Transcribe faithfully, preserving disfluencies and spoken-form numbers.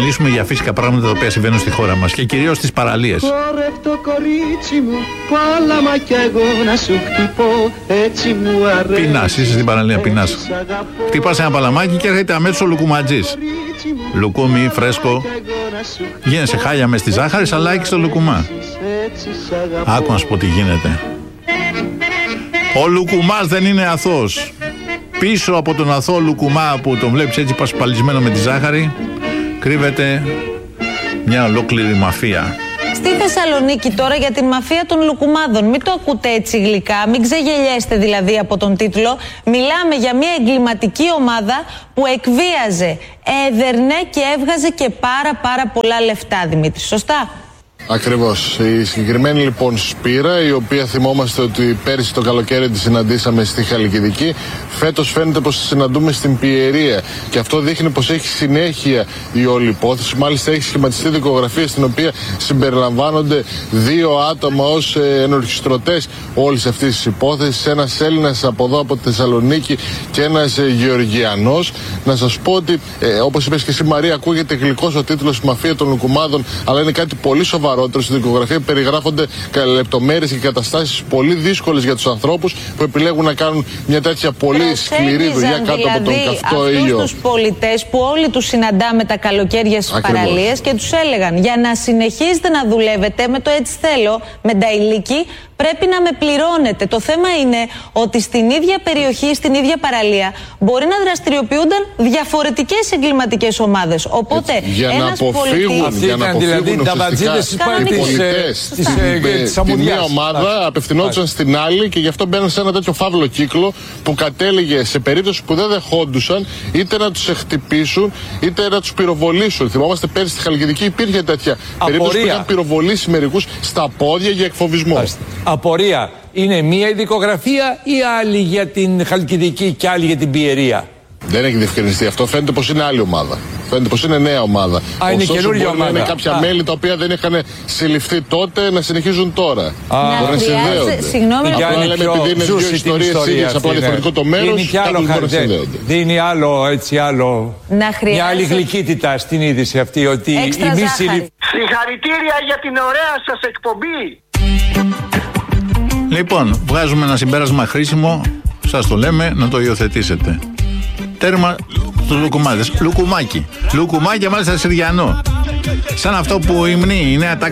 μιλήσουμε για φυσικά πράγματα τα οποία συμβαίνουν στη χώρα μας και κυρίως στις παραλίες. Χορεύτο κορίτσι μου, πάλαμα κι εγώ να σου χτυπώ, έτσι μου αρέσει. Πεινάς, είσαι στην παραλία, πεινάς. Χτυπάς ένα παλαμάκι και έρχεται αμέσως ο λουκουματζής. Λουκούμι, φρέσκο. Γίνεσαι χάλια μες στη ζάχαρη, σαλάκι στο λουκουμά. Άκου να σου πω τι γίνεται. Ο λουκουμάς δεν είναι αθώος. Πίσω από τον αθώο λουκουμά που τον βλέπεις έτσι πασπαλισμένο με τη ζάχαρη, κρύβεται μια ολόκληρη μαφία. Στη Θεσσαλονίκη τώρα για την μαφία των λουκουμάδων. Μην το ακούτε έτσι γλυκά, μην ξεγελιέστε δηλαδή από τον τίτλο. Μιλάμε για μια εγκληματική ομάδα που εκβίαζε, έδερνε και έβγαζε και πάρα πάρα πολλά λεφτά, Δημήτρη. Σωστά? Ακριβώς. Η συγκεκριμένη λοιπόν Σπύρα, η οποία θυμόμαστε ότι πέρυσι το καλοκαίρι τη συναντήσαμε στη Χαλκιδική, φέτος φαίνεται πως τη συναντούμε στην Πιερία. Και αυτό δείχνει πως έχει συνέχεια η όλη υπόθεση. Μάλιστα έχει σχηματιστεί δικογραφία στην οποία συμπεριλαμβάνονται δύο άτομα ως ε, ενορχιστρωτές όλης αυτής της υπόθεσης. Ένας Έλληνας από εδώ από τη Θεσσαλονίκη και ένας ε, Γεωργιανός. Να σας πω ότι, ε, όπως είπες και εσύ Μαρία, ακούγεται γλυκός ο τίτλος «Μαφία των Λουκουμάδων», αλλά είναι κάτι πολύ σοβαρό. Στη δικογραφία περιγράφονται λεπτομέρειες και καταστάσεις πολύ δύσκολες για τους ανθρώπους που επιλέγουν να κάνουν μια τέτοια πολύ σκληρή δουλειά κάτω δηλαδή από τον καυτό ήλιο. Αυτούς τους πολιτές που όλοι τους συναντάμε τα καλοκαίρια στις παραλίες και τους έλεγαν για να συνεχίζετε να δουλεύετε με το έτσι θέλω, με τα ηλίκη, πρέπει να με πληρώνετε. Το θέμα είναι ότι στην ίδια περιοχή, στην ίδια παραλία, μπορεί να δραστηριοποιούνταν διαφορετικές εγκληματικές ομάδες. Οπότε, έτσι, για ένας να αποφύγουν, πολιτής... για να αποφύγουν ουσιαστικά οι πολιτές στη μία ομάδα απευθυνόντουσαν στην άλλη και γι' αυτό μπαίνουν σε ένα τέτοιο φαύλο κύκλο που κατέληγε σε περίπτωση που δεν δεχόντουσαν είτε να τους χτυπήσουν είτε να τους πυροβολήσουν. Θυμόμαστε πέρυσι στη Χαλκιδική υπήρχε τέτοια περίπτωση που είχαν πυροβολήσει μερικούς στα πόδια για εκφοβισμό. Απορία. Είναι μία η δικογραφία ή άλλη για την Χαλκιδική και άλλη για την Πιερία? Δεν έχει διευκρινιστεί αυτό. Φαίνεται πως είναι άλλη ομάδα. Φαίνεται πως είναι νέα ομάδα. Α, είναι καινούργια ομάδα. Είναι κάποια Α. μέλη τα οποία δεν είχαν συλληφθεί τότε να συνεχίζουν τώρα. Α. Μπορεί να συνδέονται. Συγγνώμη, απλά λέμε επειδή είναι δύο ιστορίες ίδιες, απλά διαφορετικό το μέρος, κάποιοι μπορεί να συνδέονται. Δίνει άλλο, έτσι, άλλο. Να μια άλλη γλυκύτητα στην είδηση αυτή. Ότι η μη συλληφ... Συγχαρητήρια για την ωραία σας εκπομπή. Λοιπόν, βγάζουμε ένα συμπέρασμα χρήσιμο, σας το λέμε, να το υιοθετήσετε. Τέρμα τους λουκουμάδες. Λουκουμάκι. Λουκουμάκι μάλιστα Συριανό. Σαν αυτό που υμνεί η νέα τάξη